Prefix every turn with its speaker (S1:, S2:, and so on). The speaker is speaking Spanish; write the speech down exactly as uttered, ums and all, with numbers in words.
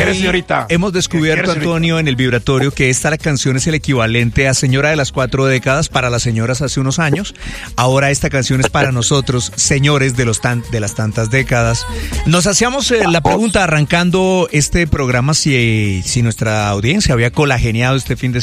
S1: quiere, señorita?
S2: Hemos descubierto,
S1: quiere,
S2: Antonio, en el vibratorio que esta la canción es el equivalente a Señora de las Cuatro Décadas para las señoras hace unos años. Ahora esta canción es para nosotros, señores de los tan, de las tantas décadas. Nos hacíamos eh, la pregunta arrancando este programa si, si nuestra audiencia había colageneado este fin de